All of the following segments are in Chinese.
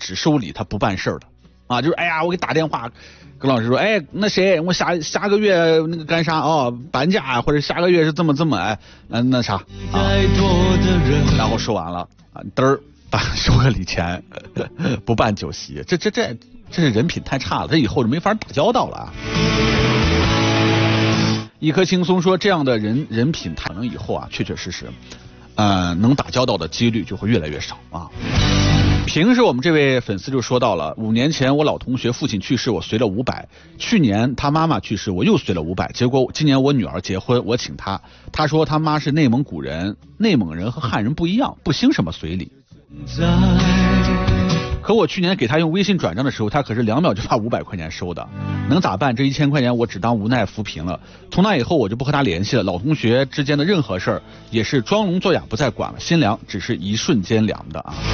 只收礼他不办事儿的啊，就是哎呀我给打电话跟老师说，哎那谁我下个月那个干啥哦搬家或者下个月是这么哎那啥啊，然后说完了啊嘚儿收个礼钱不办酒席，这是人品太差了，这以后就没法打交道了啊。一颗轻松说这样的人品可能以后啊确实能打交道的几率就会越来越少啊。平时我们这位粉丝就说到了，5年前我老同学父亲去世，我随了500，去年他妈妈去世，我又随了500，结果今年我女儿结婚，我请他，他说他妈是内蒙古人，内蒙人和汉人不一样，不兴什么随礼。可我去年给他用微信转账的时候，他可是2秒就把500块钱收的，能咋办？这1000块钱我只当无奈扶贫了。从那以后我就不和他联系了，老同学之间的任何事儿也是装聋作哑不再管了，心凉只是一瞬间凉的啊。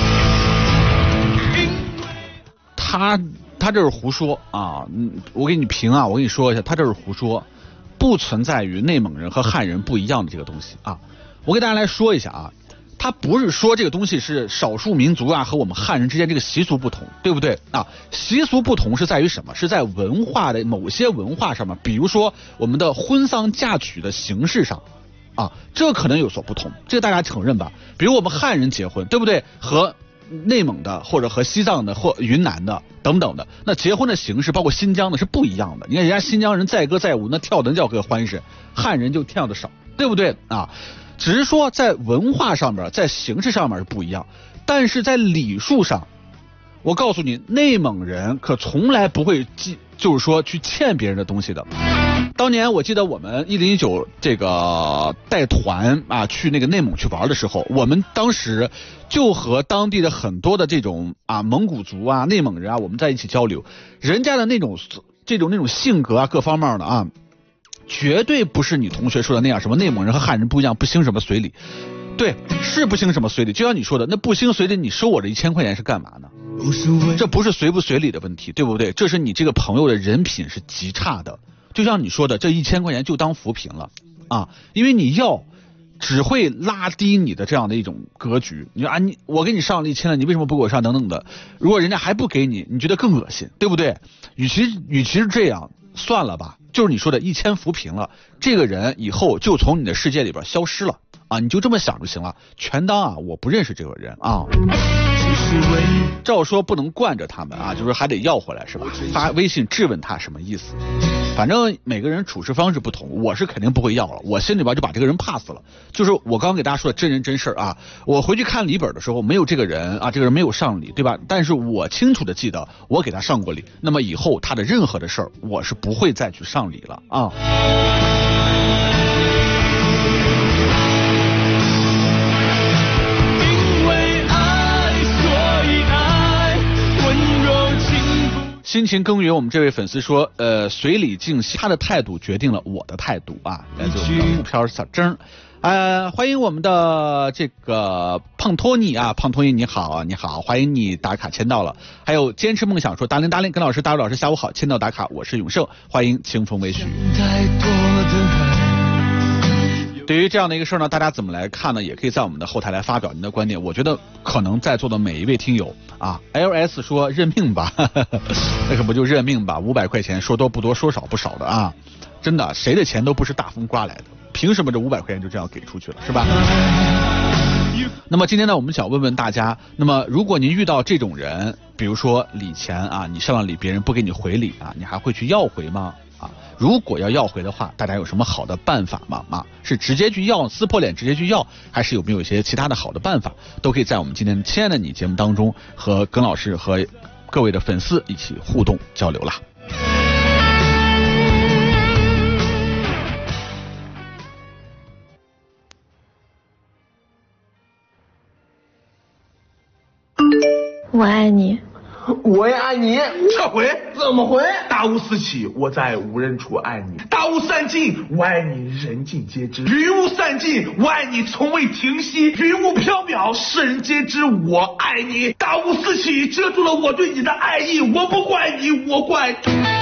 他这是胡说啊！我给你评啊，我跟你说一下，他这是胡说，不存在于内蒙人和汉人不一样的这个东西啊。我给大家来说一下啊，他不是说这个东西是少数民族啊和我们汉人之间这个习俗不同，对不对啊？习俗不同是在于什么？是在文化的某些文化上面，比如说我们的婚丧嫁娶的形式上啊，这可能有所不同，这个大家承认吧？比如我们汉人结婚，对不对？和内蒙的或者和西藏的或云南的等等的，那结婚的形式包括新疆的是不一样的。你看人家新疆人载歌载舞，那跳的叫个欢实，汉人就跳的少，对不对啊？只是说在文化上面在形式上面是不一样，但是在礼数上，我告诉你，内蒙人可从来不会就是说去欠别人的东西的。当年我记得我们1019这个带团啊去那个内蒙去玩的时候，我们当时就和当地的很多的这种啊蒙古族啊内蒙人啊我们在一起交流，人家的那种性格啊各方面的啊，绝对不是你同学说的那样，什么内蒙人和汉人不一样，不兴什么随礼。对，是不兴什么随礼，就像你说的，那不兴随礼，你收我这1000块钱是干嘛呢？这不是随不随礼的问题，对不对？这是你这个朋友的人品是极差的。就像你说的，这1000块钱就当扶贫了啊，因为你要只会拉低你的这样的一种格局。你说啊，我给你上了1000了，你为什么不给我上？等等的。如果人家还不给你，你觉得更恶心，对不对？与其是这样，算了吧。就是你说的1000扶贫了，这个人以后就从你的世界里边消失了啊，你就这么想就行了，全当啊我不认识这个人啊。照说不能惯着他们啊，就是还得要回来是吧？发微信质问他什么意思？反正每个人处事方式不同，我是肯定不会要了，我心里边就把这个人 pass 了。就是我刚刚给大家说的真人真事啊，我回去看礼本的时候没有这个人啊，这个人没有上礼，对吧？但是我清楚的记得我给他上过礼，那么以后他的任何的事儿，我是不会再去上礼了啊。心情耕耘，我们这位粉丝说，随礼敬惜，他的态度决定了我的态度啊。来自我们的木飘小征，欢迎我们的这个胖托尼啊，胖托尼你好，你好，欢迎你打卡签到了。还有坚持梦想说，达令跟老师，大陆老师下午好，签到打卡，我是永胜，欢迎清风微许。对于这样的一个事儿呢，大家怎么来看呢？也可以在我们的后台来发表您的观点。我觉得可能在座的每一位听友啊 ，LS 说认命吧，那可不就认命吧？500块钱说多不多，说少不少的啊！真的，谁的钱都不是大风刮来的，凭什么这500块钱就这样给出去了，是吧？那么今天呢，我们想问问大家，那么如果您遇到这种人，比如说礼钱啊，你上了礼，别人不给你回礼啊，你还会去要回吗？啊，如果要回的话，大家有什么好的办法吗？啊，是直接去要，撕破脸直接去要，还是有没有一些其他的好的办法？都可以在我们今天亲爱的你节目当中和耿老师和各位的粉丝一起互动交流啦。 我爱你。 我也爱你。撤回？怎么回？大雾四起，我在无人处爱你；大雾散尽，我爱你，人尽皆知；云雾散尽，我爱你，从未停息；云雾缥缈，世人皆知我爱你。大雾四起，遮住了我对你的爱意，我不怪你，我怪。